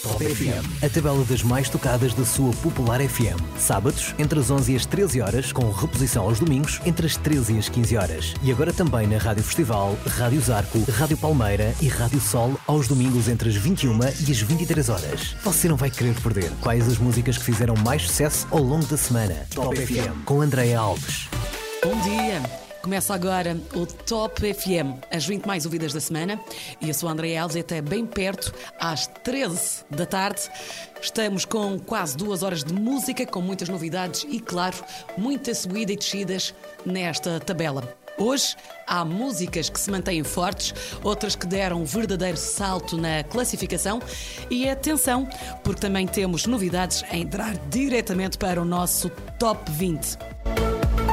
Top FM, a tabela das mais tocadas da sua popular FM. Sábados, entre as 11 e as 13 horas, com reposição aos domingos, entre as 13 e as 15 horas. E agora também na Rádio Festival, Rádio Zarco, Rádio Palmeira e Rádio Sol, aos domingos entre as 21 e as 23 horas. Você não vai querer perder quais as músicas que fizeram mais sucesso ao longo da semana. Top FM, com Andréia Alves. Bom dia! Começa agora o Top FM, as 20 mais ouvidas da semana. E eu sou a Andréia Alves e até bem perto, às 13 da tarde. Estamos com quase 2 horas de música, com muitas novidades e, claro, muitas subidas e descidas nesta tabela. Hoje há músicas que se mantêm fortes, outras que deram um verdadeiro salto na classificação. E atenção, porque também temos novidades a entrar diretamente para o nosso Top 20.